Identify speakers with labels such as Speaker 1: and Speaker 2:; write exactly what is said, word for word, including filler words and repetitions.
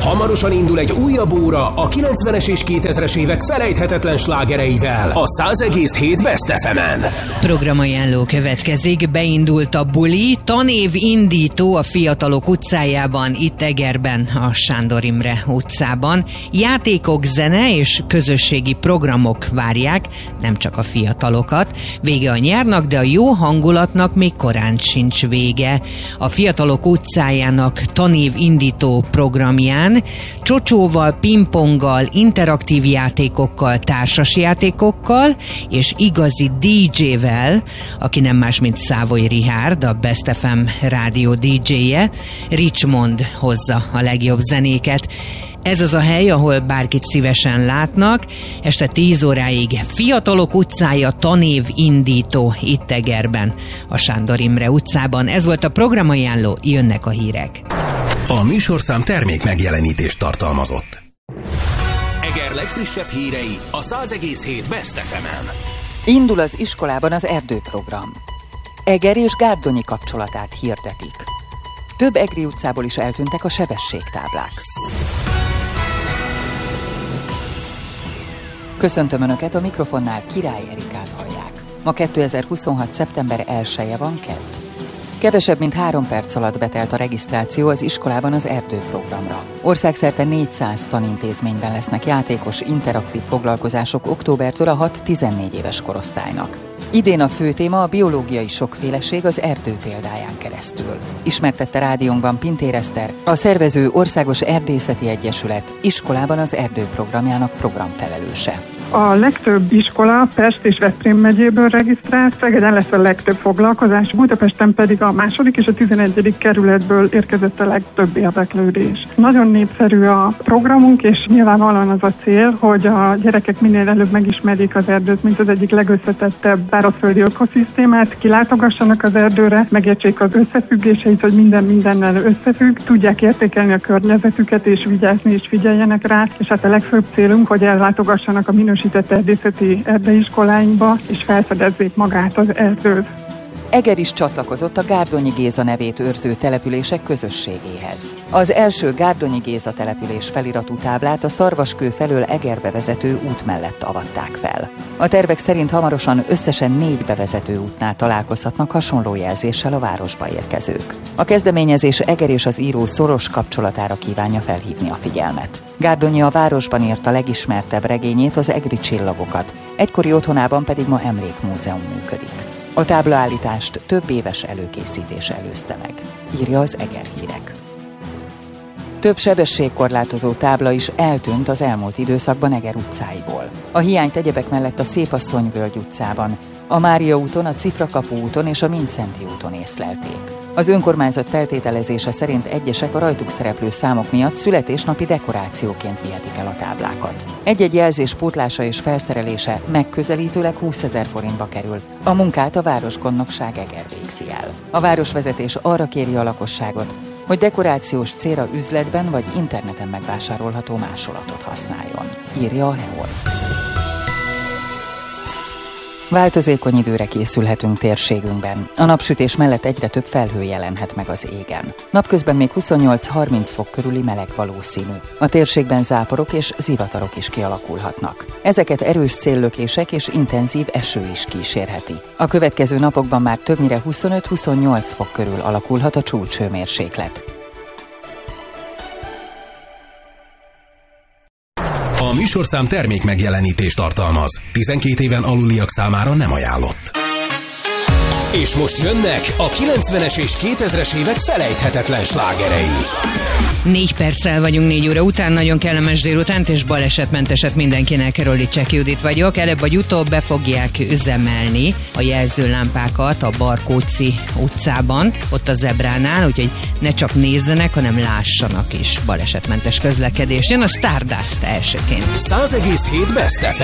Speaker 1: Hamarosan indul egy újabb óra a kilencvenes és kétezres évek felejthetetlen slágereivel a száz egész hét Best ef emen.
Speaker 2: Programajánló következik, beindult a buli, tanév indító a Fiatalok utcájában, itt Egerben, a Sándor Imre utcában. Játékok, zene és közösségi programok várják, nem csak a fiatalokat. Vége a nyárnak, de a jó hangulatnak még korán sincs vége. A Fiatalok utcájának tanév indító programján csocsóval, pingponggal, interaktív játékokkal, társasjátékokkal és igazi dé dzsével, aki nem más, mint Szávoly Richárd, a Best ef em rádió dé dzséje, Richmond hozza a legjobb zenéket. Ez az a hely, ahol bárkit szívesen látnak. Este tíz óráig Fiatalok utcája tanév indító itt Egerben, a Sándor Imre utcában. Ez volt a programajánló, jönnek a hírek.
Speaker 1: A műsorszám termék megjelenítést tartalmazott. Eger legfrissebb hírei a száz egész hét Best ef emen.
Speaker 3: Indul az iskolában az erdőprogram. Eger és Gárdonyi kapcsolatát hirdetik. Több egri utcából is eltűntek a sebességtáblák. Köszöntöm Önöket, a mikrofonnál Király Erikát hallják. Ma kétezer-huszonhat. szeptember elseje van, kedd. Kevesebb, mint három perc alatt betelt a regisztráció az iskolában az erdőprogramra. Országszerte négyszáz tanintézményben lesznek játékos, interaktív foglalkozások októbertől a hat-tizennégy éves korosztálynak. Idén a fő téma a biológiai sokféleség az erdő példáján keresztül. Ismertette rádiónkban Pintér Eszter, a szervező Országos Erdészeti Egyesület iskolában az erdőprogramjának programfelelőse.
Speaker 4: A legtöbb iskola Pest és Veszprém megyéből regisztrált, Szegeden lesz a legtöbb foglalkozás, Budapesten pedig a második és a tizenegyedik kerületből érkezett a legtöbb érdeklődés. Nagyon népszerű a programunk, és nyilvánvalóan az a cél, hogy a gyerekek minél előbb megismerjék az erdőt, mint az egyik legösszetettebb szárazföldi ökoszisztémát, kilátogassanak az erdőre, megértsék az összefüggéseit, hogy minden mindennel összefügg, tudják értékelni a környezetüket, és vigyázni és figyeljenek rá, és hát a legfőbb célunk, hogy ellátogassanak a minősített erdészeti erdeiskoláinkba, és felfedezzék magát az erdőt.
Speaker 3: Eger is csatlakozott a Gárdonyi Géza nevét őrző települések közösségéhez. Az első Gárdonyi Géza település feliratú táblát a Szarvaskő felől Egerbe vezető út mellett avatták fel. A tervek szerint hamarosan összesen négy bevezető útnál találkozhatnak hasonló jelzéssel a városba érkezők. A kezdeményezés Eger és az író szoros kapcsolatára kívánja felhívni a figyelmet. Gárdonyi a városban írta legismertebb regényét, az Egri csillagokat, egykori otthonában pedig ma emlékmúzeum működik. A táblaállítást több éves előkészítés előzte meg, írja az Eger Hírek. Több sebességkorlátozó tábla is eltűnt az elmúlt időszakban Eger utcáiból. A hiányt egyebek mellett a Szépasszony-völgy utcában, a Mária úton, a Cifrakapu úton és a Mindszenty úton észlelték. Az önkormányzat feltételezése szerint egyesek a rajtuk szereplő számok miatt születésnapi dekorációként vihetik el a táblákat. Egy-egy jelzés pótlása és felszerelése megközelítőleg húszezer forintba kerül. A munkát a Városgondnokság Eger végzi el. A városvezetés arra kéri a lakosságot, hogy dekorációs célra üzletben vagy interneten megvásárolható másolatot használjon, írja a Heol. Változékony időre készülhetünk térségünkben. A napsütés mellett egyre több felhő jelenhet meg az égen. Napközben még huszonnyolc-harminc fok körüli meleg valószínű. A térségben záporok és zivatarok is kialakulhatnak. Ezeket erős széllökések és intenzív eső is kísérheti. A következő napokban már többnyire huszonöt-huszonnyolc fok körül alakulhat a csúcshőmérséklet.
Speaker 1: A műsorszám termék megjelenítést tartalmaz. tizenkét éven aluliak számára nem ajánlott. És most jönnek a kilencvenes és kétezres évek felejthetetlen slágerei.
Speaker 2: Négy perccel vagyunk négy óra után, nagyon kellemes délutánt és balesetmenteset mindenkinek. Rolicsek Judit vagyok. Előbb vagy utóbb be fogják üzemelni a jelzőlámpákat a Barkóczi utcában, ott a zebránál, úgyhogy ne csak nézzenek, hanem lássanak is balesetmentes közlekedést. Jön a Stardust elsőként.
Speaker 1: száz egész hét Best ef